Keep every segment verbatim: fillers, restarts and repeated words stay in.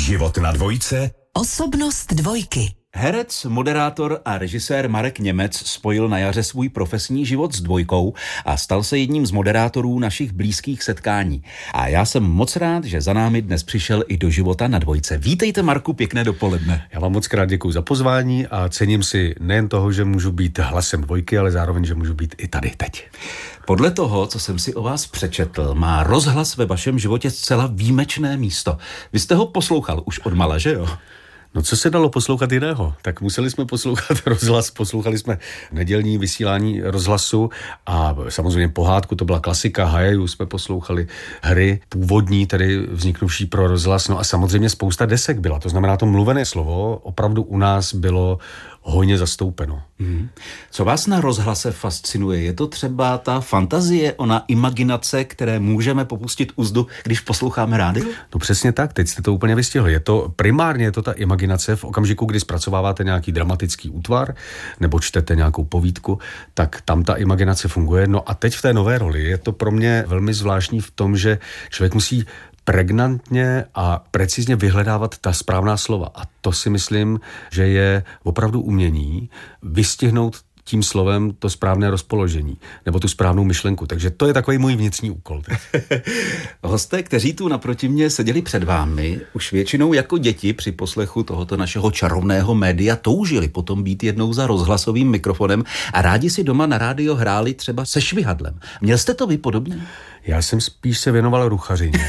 Život na dvojce. Osobnost dvojky. Herec, moderátor a režisér Marek Němec spojil na jaře svůj profesní život s dvojkou a stal se jedním z moderátorů našich blízkých setkání. A já jsem moc rád, že za námi dnes přišel i do Života na dvojce. Vítejte, Marku, pěkné dopoledne. Já vám moc krát děkuju za pozvání a cením si nejen toho, že můžu být hlasem dvojky, ale zároveň, že můžu být i tady teď. Podle toho, co jsem si o vás přečetl, má rozhlas ve vašem životě zcela výjimečné místo. Vy jste ho poslouchal už odmala, že jo? No co se dalo poslouchat jiného? Tak museli jsme poslouchat rozhlas, poslouchali jsme nedělní vysílání rozhlasu a samozřejmě pohádku, to byla klasika, Hayaju jsme poslouchali, hry původní, tedy vzniknuvší pro rozhlas, no a samozřejmě spousta desek byla, to znamená to mluvené slovo opravdu u nás bylo hojně zastoupeno. Hmm. Co vás na rozhlase fascinuje? Je to třeba ta fantazie, ona imaginace, které můžeme popustit úzdu, když posloucháme rádio? No přesně tak, teď jste to úplně vystihli. Je to primárně je to ta imaginace v okamžiku, kdy zpracováváte nějaký dramatický útvar nebo čtete nějakou povídku, tak tam ta imaginace funguje. No a teď v té nové roli je to pro mě velmi zvláštní v tom, že člověk musí pregnantně a precizně vyhledávat ta správná slova. A to si myslím, že je opravdu umění vystihnout tím slovem to správné rozpoložení nebo tu správnou myšlenku. Takže to je takový můj vnitřní úkol. Hosté, kteří tu naproti mě seděli před vámi, už většinou jako děti při poslechu tohoto našeho čarovného média toužili potom být jednou za rozhlasovým mikrofonem a rádi si doma na rádio hráli třeba se švihadlem. Měl jste to vy podobně? Já jsem spíš se věnoval ruchařině.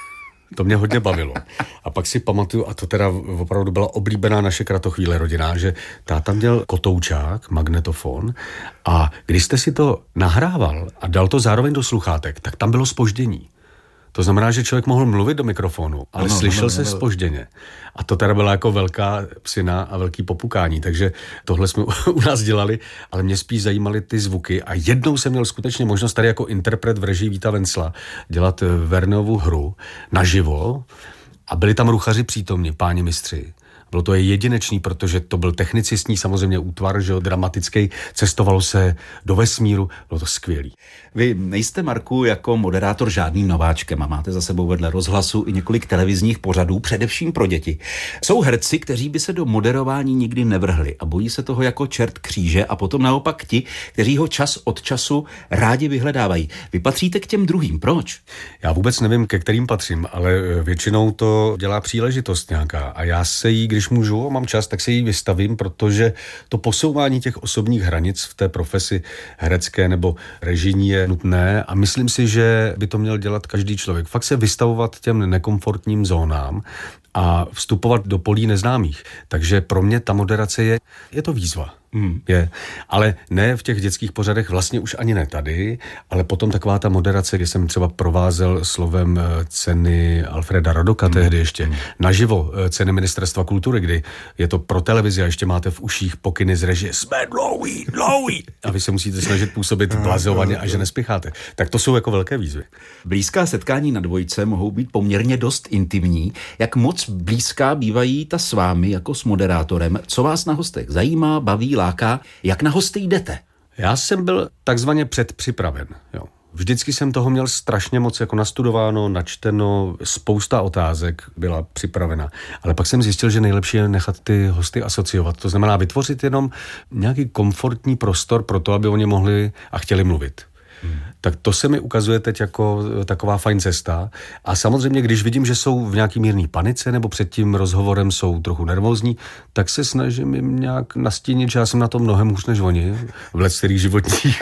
To mě hodně bavilo. A pak si pamatuju, a to teda opravdu byla oblíbená naše kratochvíle rodina, že táta měl kotoučák, magnetofon a když jste si to nahrával a dal to zároveň do sluchátek, tak tam bylo zpoždění. To znamená, že člověk mohl mluvit do mikrofonu, ale ano, slyšel ano, se ano. zpožděně. A to teda byla jako velká psina a velký popukání, takže tohle jsme u nás dělali, ale mě spíš zajímaly ty zvuky a jednou jsem měl skutečně možnost tady jako interpret v režii Víta Vencla dělat Verneovu hru naživo a byli tam ruchaři přítomni, páni mistři. Bylo to jedinečný, protože to byl technicistní samozřejmě útvar, že jo, dramatický, cestovalo se do vesmíru, bylo to skvělý. Vy nejste, Marku, jako moderátor žádným nováčkem a máte za sebou vedle rozhlasu i několik televizních pořadů, především pro děti. Jsou herci, kteří by se do moderování nikdy nevrhli a bojí se toho jako čert kříže a potom naopak ti, kteří ho čas od času rádi vyhledávají. Vy patříte k těm druhým, proč? Já vůbec nevím, ke kterým patřím, ale většinou to dělá příležitost nějaká a já se jí, když můžu a mám čas, tak se jí vystavím, protože to posouvání těch osobních hranic v té profesi herecké nebo režijní je nutné a myslím si, že by to měl dělat každý člověk. Fakt se vystavovat těm nekomfortním zónám a vstupovat do polí neznámých. Takže pro mě ta moderace je, je to výzva. Mm. Je. Ale ne v těch dětských pořadech, vlastně už ani ne tady, ale potom taková ta moderace, kdy jsem třeba provázel slovem ceny Alfreda Radoka mm. tehdy ještě, mm. naživo ceny Ministerstva kultury, kdy je to pro televizi a ještě máte v uších pokyny z režie, jsme dlouhý, dlouhý. A vy se musíte snažit působit blazovaně a že nespěcháte. Tak to jsou jako velké výzvy. Blízká setkání na dvojce mohou být poměrně dost intimní. Jak moc blízká bývají ta s vámi jako s moderátorem? Co vás na hostech zajímá, baví, láká? Jak na hosty jdete? Já jsem byl takzvaně předpřipraven. Jo. Vždycky jsem toho měl strašně moc jako nastudováno, načteno, spousta otázek byla připravena. Ale pak jsem zjistil, že nejlepší je nechat ty hosty asociovat. To znamená vytvořit jenom nějaký komfortní prostor pro to, aby oni mohli a chtěli mluvit. Hmm. Tak to se mi ukazuje teď jako taková fajn cesta. A samozřejmě, když vidím, že jsou v nějaký mírný panice nebo před tím rozhovorem jsou trochu nervózní, tak se snažím jim nějak nastínit, že já jsem na tom mnohem hůř než oni v leckterých životních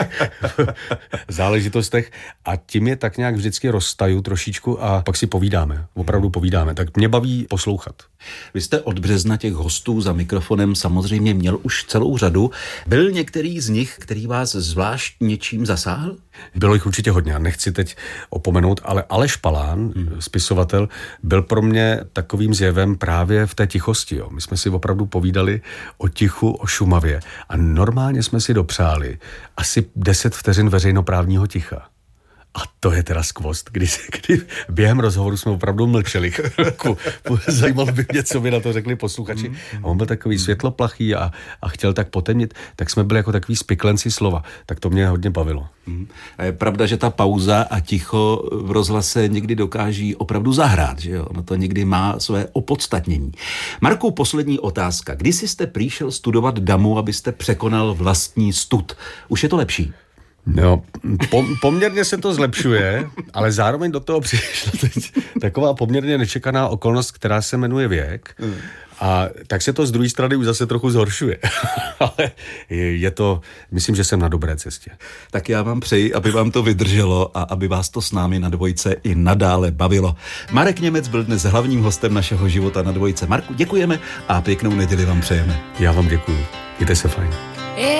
záležitostech a tím je tak nějak vždycky roztaju trošičku a pak si povídáme, opravdu povídáme. Tak mě baví poslouchat. Vy jste od března těch hostů za mikrofonem samozřejmě měl už celou řadu. Byl některý z nich, který vás zvlášť něčím zasáhl? Bylo jich určitě hodně, já nechci teď opomenout, ale Aleš Palán, hmm. spisovatel, byl pro mě takovým zjevem právě v té tichosti. Jo. My jsme si opravdu povídali o tichu, o Šumavě a normálně jsme si dopřáli asi deset vteřin veřejnoprávního ticha. A to je teda skvost, kdy, kdy během rozhovoru jsme opravdu mlčeli chvilku. Zajímalo by mě, co by na to řekli posluchači. A on byl takový světloplachý a, a chtěl tak potemnit, tak jsme byli jako takový spiklenci slova. Tak to mě hodně bavilo. A je pravda, že ta pauza a ticho v rozhlase někdy dokáží opravdu zahrát, že jo? Ono to někdy má své opodstatnění. Marku, poslední otázka. Kdy jste přišel studovat damu, abyste překonal vlastní stud? Už je to lepší? No, po, poměrně se to zlepšuje, ale zároveň do toho přišla teď taková poměrně nečekaná okolnost, která se jmenuje věk. A tak se to z druhé strany už zase trochu zhoršuje. Ale je to, myslím, že jsem na dobré cestě. Tak já vám přeji, aby vám to vydrželo a aby vás to s námi na Dvojce i nadále bavilo. Marek Němec byl dnes hlavním hostem našeho života na Dvojce. Marku, děkujeme a pěknou neděli vám přejeme. Já vám děkuju. Mějte se fajn.